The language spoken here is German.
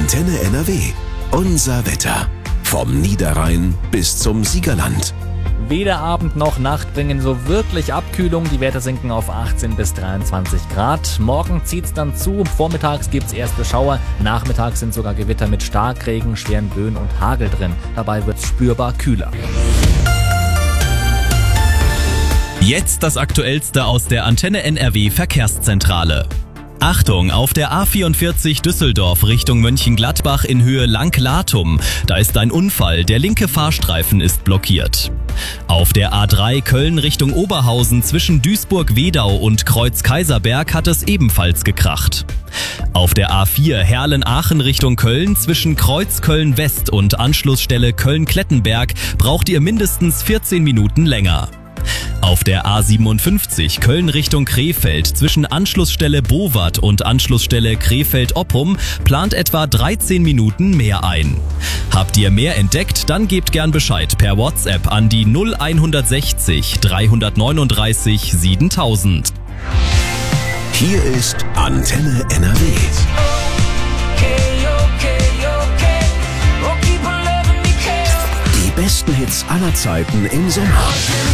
Antenne NRW. Unser Wetter. Vom Niederrhein bis zum Siegerland. Weder Abend noch Nacht bringen so wirklich Abkühlung. Die Werte sinken auf 18 bis 23 Grad. Morgen zieht's dann zu. Vormittags gibt's erste Schauer. Nachmittags sind sogar Gewitter mit Starkregen, schweren Böen und Hagel drin. Dabei wird's spürbar kühler. Jetzt das Aktuellste aus der Antenne NRW Verkehrszentrale. Achtung, auf der A44 Düsseldorf Richtung Mönchengladbach in Höhe Langlatum. Da ist ein Unfall, der linke Fahrstreifen ist blockiert. Auf der A3 Köln Richtung Oberhausen zwischen Duisburg-Wedau und Kreuz-Kaiserberg hat es ebenfalls gekracht. Auf der A4 Herlen-Aachen Richtung Köln zwischen Kreuz Köln-West und Anschlussstelle Köln-Klettenberg braucht ihr mindestens 14 Minuten länger. Auf der A57 Köln Richtung Krefeld zwischen Anschlussstelle Bowat und Anschlussstelle Krefeld-Oppum plant etwa 13 Minuten mehr ein. Habt ihr mehr entdeckt, dann gebt gern Bescheid per WhatsApp an die 0160 339 7000. Hier ist Antenne NRW. Die besten Hits aller Zeiten im Sommer.